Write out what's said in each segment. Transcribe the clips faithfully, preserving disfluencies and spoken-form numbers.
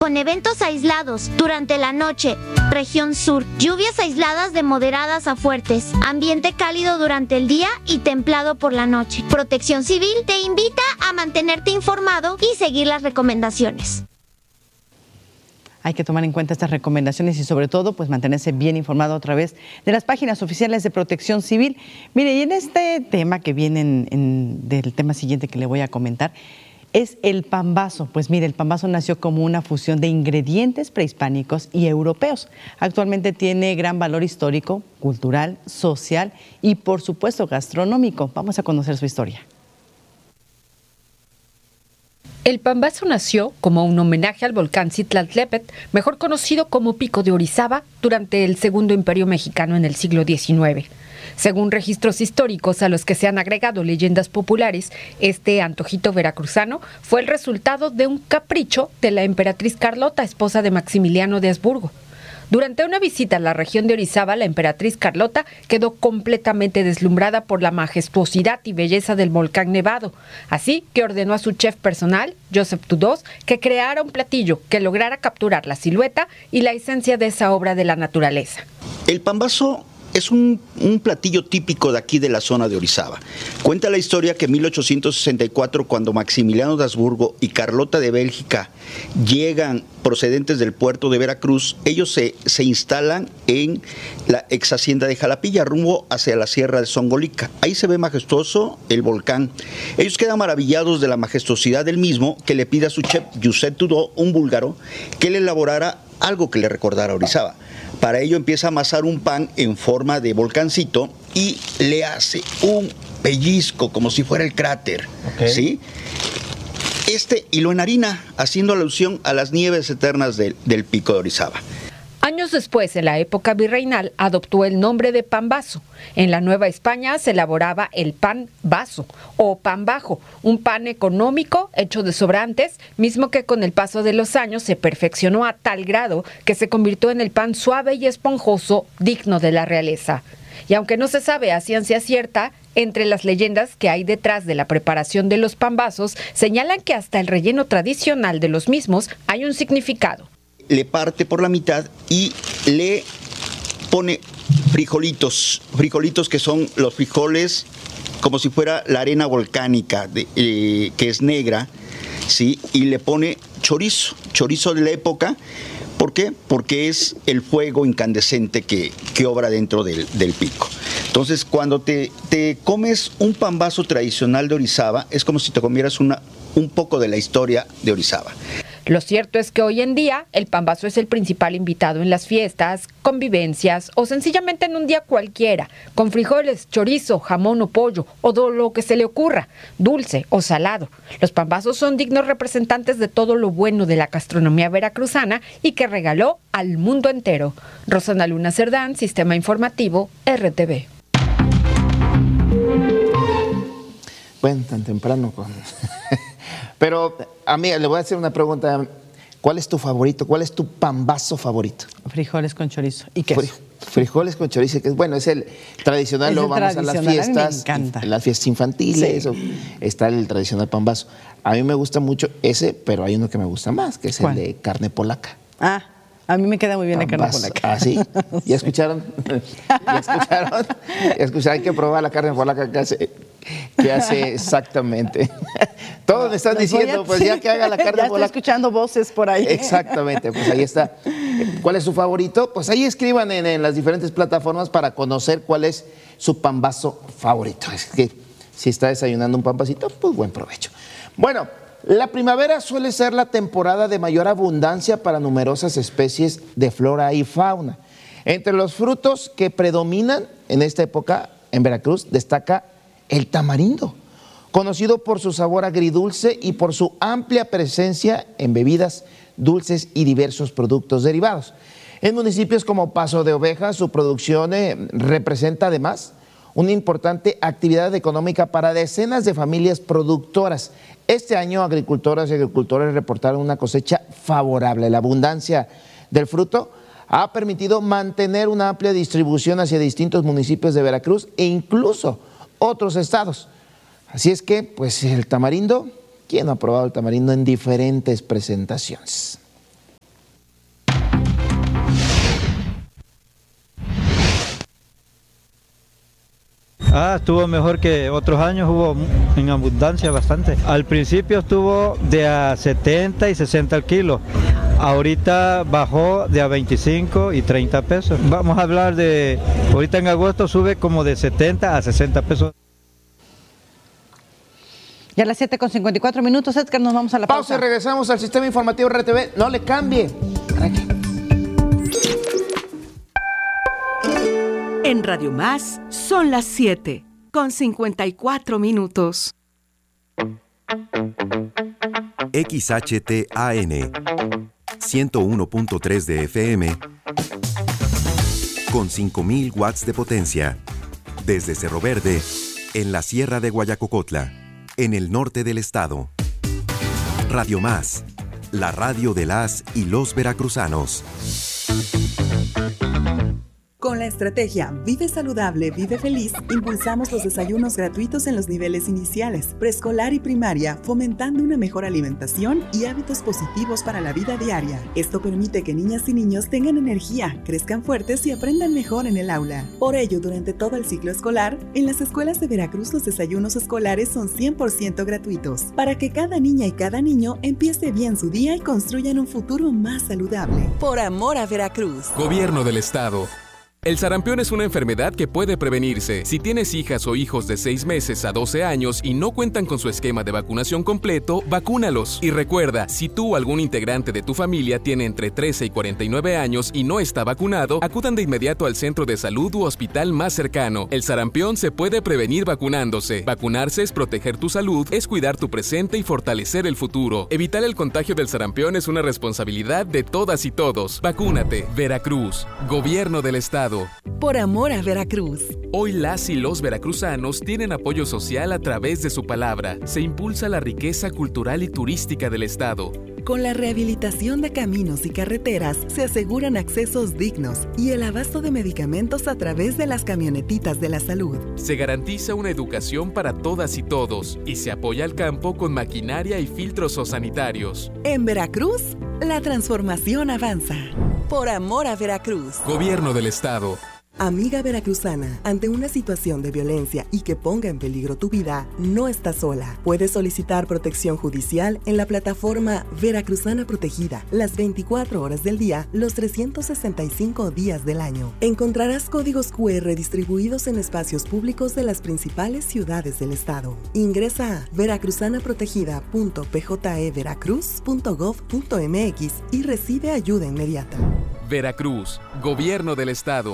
con eventos aislados durante la noche. Región sur, lluvias aisladas de moderadas a fuertes, ambiente cálido durante el día y templado por la noche. Protección Civil te invita a mantenerte informado y seguir las recomendaciones. Hay que tomar en cuenta estas recomendaciones y sobre todo pues mantenerse bien informado a través de las páginas oficiales de Protección Civil. Mire, y en este tema que viene en, en, del tema siguiente que le voy a comentar, es el pambazo. Pues mire, el pambazo nació como una fusión de ingredientes prehispánicos y europeos. Actualmente tiene gran valor histórico, cultural, social y por supuesto gastronómico. Vamos a conocer su historia. El pambazo nació como un homenaje al volcán Citlaltépetl, mejor conocido como Pico de Orizaba, durante el Segundo Imperio Mexicano en el siglo diecinueve. Según registros históricos a los que se han agregado leyendas populares, este antojito veracruzano fue el resultado de un capricho de la emperatriz Carlota, esposa de Maximiliano de Habsburgo. Durante una visita a la región de Orizaba, la emperatriz Carlota quedó completamente deslumbrada por la majestuosidad y belleza del volcán nevado, así que ordenó a su chef personal, Joseph Tudós, que creara un platillo que lograra capturar la silueta y la esencia de esa obra de la naturaleza. El pambazo es un, un platillo típico de aquí de la zona de Orizaba. Cuenta la historia que en mil ochocientos sesenta y cuatro, cuando Maximiliano de Habsburgo y Carlota de Bélgica llegan procedentes del puerto de Veracruz, ellos se, se instalan en la ex hacienda de Jalapilla, rumbo hacia la sierra de Zongolica. Ahí se ve majestuoso el volcán. Ellos quedan maravillados de la majestuosidad del mismo, que le pide a su chef, Josep Tudós, un búlgaro, que le elaborara algo que le recordara a Orizaba. Para ello empieza a amasar un pan en forma de volcancito y le hace un pellizco como si fuera el cráter, okay. ¿Sí? Este y lo enharina, haciendo alusión a las nieves eternas de, del Pico de Orizaba. Años después, en la época virreinal, adoptó el nombre de pambazo. En la Nueva España se elaboraba el pan vaso o pan bajo, un pan económico hecho de sobrantes, mismo que con el paso de los años se perfeccionó a tal grado que se convirtió en el pan suave y esponjoso digno de la realeza. Y aunque no se sabe a ciencia cierta, entre las leyendas que hay detrás de la preparación de los pambazos, señalan que hasta el relleno tradicional de los mismos hay un significado. Le parte por la mitad y le pone frijolitos, frijolitos que son los frijoles como si fuera la arena volcánica de, eh, que es negra, ¿sí? Y le pone chorizo, chorizo de la época. ¿Por qué? Porque es el fuego incandescente que, que obra dentro del, del pico. Entonces, cuando te, te comes un pambazo tradicional de Orizaba, es como si te comieras una, un poco de la historia de Orizaba. Lo cierto es que hoy en día el pambazo es el principal invitado en las fiestas, convivencias o sencillamente en un día cualquiera, con frijoles, chorizo, jamón o pollo o todo lo que se le ocurra, dulce o salado. Los pambazos son dignos representantes de todo lo bueno de la gastronomía veracruzana y que regaló al mundo entero. Rosana Luna Cerdán, Sistema Informativo, R T V. Bueno, tan temprano con... Pero, amiga, le voy a hacer una pregunta. ¿Cuál es tu favorito? ¿Cuál es tu pambazo favorito? Frijoles con chorizo y queso. Frijoles con chorizo, que bueno, es el tradicional, lo vamos a las fiestas, me encanta. En las fiestas infantiles, sí. o está el tradicional pambazo. A mí me gusta mucho ese, pero hay uno que me gusta más, que es ¿cuál? El de carne polaca. Ah, a mí me queda muy bien pambazo. La carne polaca. ¿Ah, sí? ¿Ya sí. escucharon? ¿Ya escucharon? ¿Ya escucharon? Hay que probar la carne polaca que hace, que hace exactamente. Todos me están diciendo, a, pues ya que haga la carne ya polaca. Estoy escuchando voces por ahí. Exactamente, pues ahí está. ¿Cuál es su favorito? Pues ahí escriban en, en las diferentes plataformas para conocer cuál es su pambazo favorito. Es que si está desayunando un pambacito, pues buen provecho. Bueno, la primavera suele ser la temporada de mayor abundancia para numerosas especies de flora y fauna. Entre los frutos que predominan en esta época en Veracruz destaca el tamarindo, conocido por su sabor agridulce y por su amplia presencia en bebidas dulces y diversos productos derivados. En municipios como Paso de Ovejas, su producción eh, representa además una importante actividad económica para decenas de familias productoras. Este año, agricultoras y agricultores reportaron una cosecha favorable. La abundancia del fruto ha permitido mantener una amplia distribución hacia distintos municipios de Veracruz e incluso otros estados. Así es que, pues el tamarindo, ¿quién no ha probado el tamarindo en diferentes presentaciones? Ah, estuvo mejor que otros años, hubo en abundancia bastante. Al principio estuvo de a setenta y sesenta al kilo. Ahorita bajó de a veinticinco y treinta pesos. Vamos a hablar de, ahorita en agosto sube como de setenta a sesenta pesos. Y a las siete con cincuenta y cuatro minutos, Edgar, nos vamos a la pausa. Pausa y regresamos al Sistema Informativo R T V. No le cambie. Aquí. En Radio Más son las siete con cincuenta y cuatro minutos. X H T A N ciento uno punto tres de F M con cinco mil watts de potencia. Desde Cerro Verde, en la Sierra de Guayacocotla, en el norte del estado. Radio Más, la radio de las y los veracruzanos. Con la estrategia Vive Saludable, Vive Feliz, impulsamos los desayunos gratuitos en los niveles iniciales, preescolar y primaria, fomentando una mejor alimentación y hábitos positivos para la vida diaria. Esto permite que niñas y niños tengan energía, crezcan fuertes y aprendan mejor en el aula. Por ello, durante todo el ciclo escolar, en las escuelas de Veracruz los desayunos escolares son cien por ciento gratuitos, para que cada niña y cada niño empiece bien su día y construyan un futuro más saludable. Por amor a Veracruz. Gobierno del Estado. El sarampión es una enfermedad que puede prevenirse. Si tienes hijas o hijos de seis meses a doce años y no cuentan con su esquema de vacunación completo, vacúnalos. Y recuerda, si tú o algún integrante de tu familia tiene entre trece y cuarenta y nueve años y no está vacunado, acudan de inmediato al centro de salud u hospital más cercano. El sarampión se puede prevenir vacunándose. Vacunarse es proteger tu salud, es cuidar tu presente y fortalecer el futuro. Evitar el contagio del sarampión es una responsabilidad de todas y todos. Vacúnate. Veracruz. Gobierno del Estado. Por amor a Veracruz. Hoy las y los veracruzanos tienen apoyo social a través de su palabra. Se impulsa la riqueza cultural y turística del estado. Con la rehabilitación de caminos y carreteras se aseguran accesos dignos y el abasto de medicamentos a través de las camionetitas de la salud. Se garantiza una educación para todas y todos y se apoya al campo con maquinaria y filtros sanitarios. En Veracruz, la transformación avanza. Por amor a Veracruz. Gobierno del Estado. Amiga veracruzana, ante una situación de violencia y que ponga en peligro tu vida, no estás sola. Puedes solicitar protección judicial en la plataforma Veracruzana Protegida, las veinticuatro horas del día, los trescientos sesenta y cinco días del año. Encontrarás códigos cu erre distribuidos en espacios públicos de las principales ciudades del estado. Ingresa a veracruzanaprotegida punto p j e veracruz punto gov punto m x y recibe ayuda inmediata. Veracruz, Gobierno del Estado.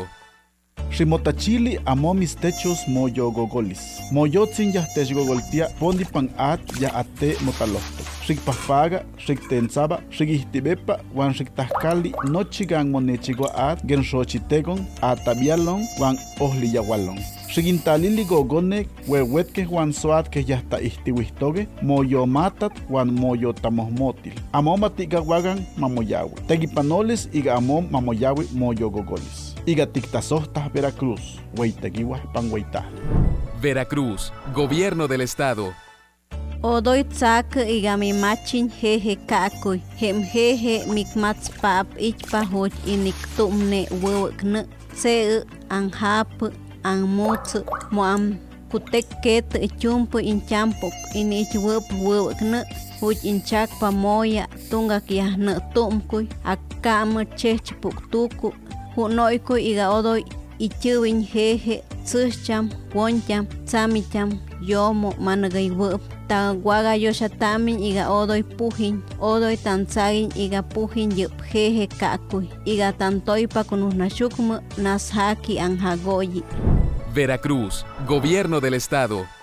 Ximotachili amo mis techos moyo gogolis. Moyotzin ya tech gogoltia pondi pan at ya ate motalofto. Xikpafaga, xiktensaba, xikihtibepa, wan xiktahkali, nochigan monechigua at, genshochitegon, atabialon, wan ohliyagualon. Xikintalili gogone, huehuetke wan soat que ya está istiwistoge, moyo matat, wan moyo tamosmotil. Amo matiga wagan mamoyawe. Tegipanoles iga amo mamoyawe moyo gogolis. Iga tictasohtas Veracruz, hueiteguiwas panhueita. Veracruz, Gobierno del Estado. Odoy tsak igami machin jeje kakuy, hem jeje mikmats pap ichpahoch inik tumne wewekne, se anhap anmutz moam kutek ket chump inchampok inich wep wewekne, huch inchak pamoya tungak yahne tumkuy, akam chechpuk tuku. Hunoiko iga odoy ichuwin jeje tsucham poncham tsamicham yomo managay wep tawaga yoshatamin iga odoy pujin odoy tanzagin iga pujin yup jeje kakuy iga tantoypa kunusnashukma nashaki anjagoyi. Veracruz, Gobierno del Estado.